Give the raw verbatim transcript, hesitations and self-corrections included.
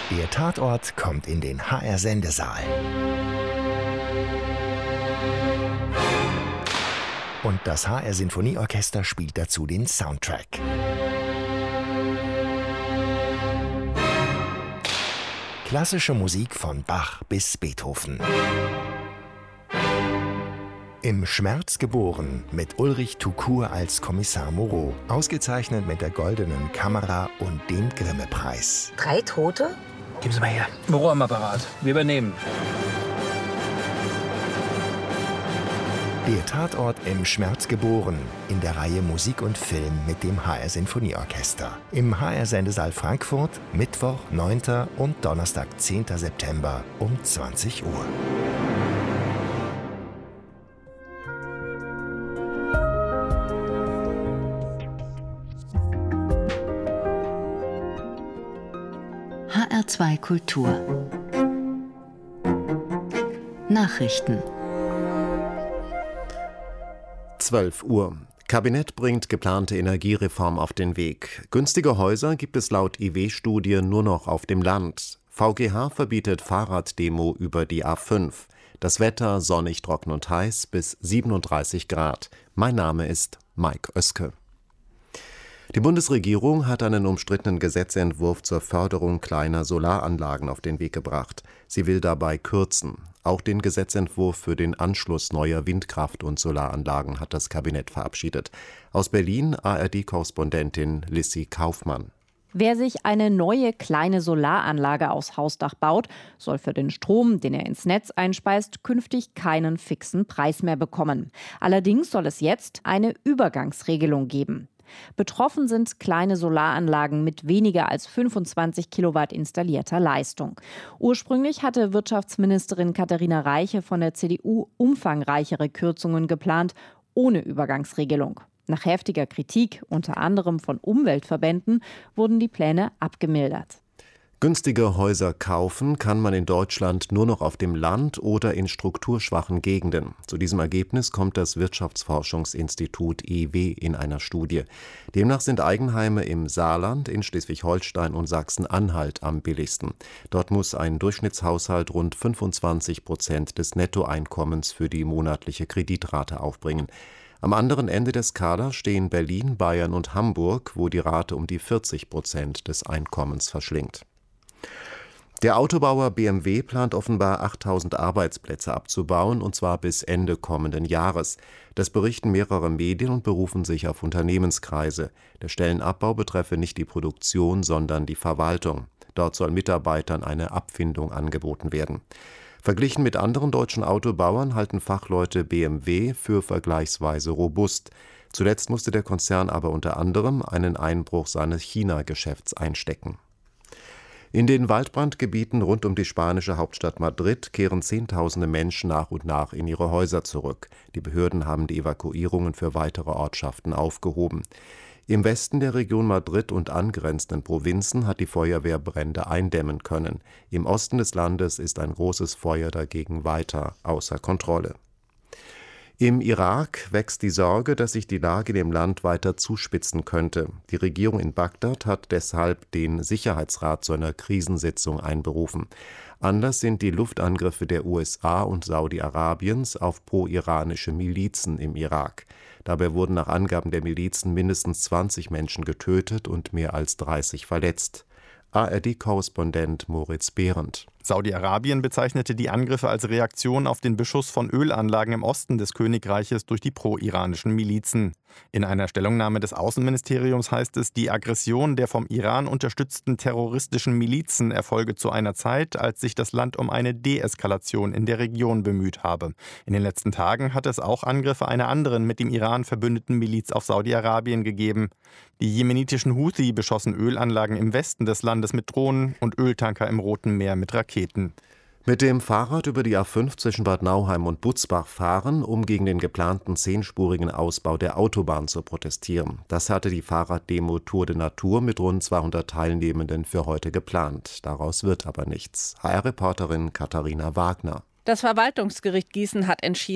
Der Tatort kommt in den H R-Sendesaal. Und das H R-Sinfonieorchester spielt dazu den Soundtrack. Klassische Musik von Bach bis Beethoven. Im Schmerz geboren mit Ulrich Tukur als Kommissar Moreau. Ausgezeichnet mit der Goldenen Kamera und dem Grimme-Preis. Drei Tote? Geben Sie mal her. Moreau am Apparat. Wir übernehmen. Der Tatort im Schmerz geboren in der Reihe Musik und Film mit dem H R-Sinfonieorchester. Im H R-Sendesaal Frankfurt, Mittwoch, neunten und Donnerstag, zehnten September um zwanzig Uhr. H R zwei Kultur Nachrichten. zwölf Uhr. Kabinett bringt geplante Energiereform auf den Weg. Günstige Häuser gibt es laut I W-Studie nur noch auf dem Land. V G H verbietet Fahrraddemo über die A fünf. Das Wetter sonnig, trocken und heiß bis siebenunddreißig Grad. Mein Name ist Mike Oeske. Die Bundesregierung hat einen umstrittenen Gesetzentwurf zur Förderung kleiner Solaranlagen auf den Weg gebracht. Sie will dabei kürzen. Auch den Gesetzentwurf für den Anschluss neuer Windkraft- und Solaranlagen hat das Kabinett verabschiedet. Aus Berlin A R D-Korrespondentin Lissy Kaufmann. Wer sich eine neue kleine Solaranlage aufs Hausdach baut, soll für den Strom, den er ins Netz einspeist, künftig keinen fixen Preis mehr bekommen. Allerdings soll es jetzt eine Übergangsregelung geben. Betroffen sind kleine Solaranlagen mit weniger als fünfundzwanzig Kilowatt installierter Leistung. Ursprünglich hatte Wirtschaftsministerin Katharina Reiche von der C D U umfangreichere Kürzungen geplant, ohne Übergangsregelung. Nach heftiger Kritik, unter anderem von Umweltverbänden, wurden die Pläne abgemildert. Günstige Häuser kaufen kann man in Deutschland nur noch auf dem Land oder in strukturschwachen Gegenden. Zu diesem Ergebnis kommt das Wirtschaftsforschungsinstitut E W in einer Studie. Demnach sind Eigenheime im Saarland, in Schleswig-Holstein und Sachsen-Anhalt am billigsten. Dort muss ein Durchschnittshaushalt rund fünfundzwanzig Prozent des Nettoeinkommens für die monatliche Kreditrate aufbringen. Am anderen Ende der Skala stehen Berlin, Bayern und Hamburg, wo die Rate um die vierzig Prozent des Einkommens verschlingt. Der Autobauer B M W plant offenbar achttausend Arbeitsplätze abzubauen, und zwar bis Ende kommenden Jahres. Das berichten mehrere Medien und berufen sich auf Unternehmenskreise. Der Stellenabbau betreffe nicht die Produktion, sondern die Verwaltung. Dort soll Mitarbeitern eine Abfindung angeboten werden. Verglichen mit anderen deutschen Autobauern halten Fachleute B M W für vergleichsweise robust. Zuletzt musste der Konzern aber unter anderem einen Einbruch seines China-Geschäfts einstecken. In den Waldbrandgebieten rund um die spanische Hauptstadt Madrid kehren Zehntausende Menschen nach und nach in ihre Häuser zurück. Die Behörden haben die Evakuierungen für weitere Ortschaften aufgehoben. Im Westen der Region Madrid und angrenzenden Provinzen hat die Feuerwehr Brände eindämmen können. Im Osten des Landes ist ein großes Feuer dagegen weiter außer Kontrolle. Im Irak wächst die Sorge, dass sich die Lage in dem Land weiter zuspitzen könnte. Die Regierung in Bagdad hat deshalb den Sicherheitsrat zu einer Krisensitzung einberufen. Anlass sind die Luftangriffe der U S A und Saudi-Arabiens auf pro-iranische Milizen im Irak. Dabei wurden nach Angaben der Milizen mindestens zwanzig Menschen getötet und mehr als dreißig verletzt. A R D-Korrespondent Moritz Behrendt. Saudi-Arabien bezeichnete die Angriffe als Reaktion auf den Beschuss von Ölanlagen im Osten des Königreiches durch die pro-iranischen Milizen. In einer Stellungnahme des Außenministeriums heißt es, die Aggression der vom Iran unterstützten terroristischen Milizen erfolge zu einer Zeit, als sich das Land um eine Deeskalation in der Region bemüht habe. In den letzten Tagen hat es auch Angriffe einer anderen mit dem Iran verbündeten Miliz auf Saudi-Arabien gegeben. Die jemenitischen Houthi beschossen Ölanlagen im Westen des Landes mit Drohnen und Öltanker im Roten Meer mit Raketen. Mit dem Fahrrad über die A fünf zwischen Bad Nauheim und Butzbach fahren, um gegen den geplanten zehnspurigen Ausbau der Autobahn zu protestieren. Das hatte die Fahrraddemo Tour de Natur mit rund zweihundert Teilnehmenden für heute geplant. Daraus wird aber nichts. H R-Reporterin Katharina Wagner. Das Verwaltungsgericht Gießen hat entschieden,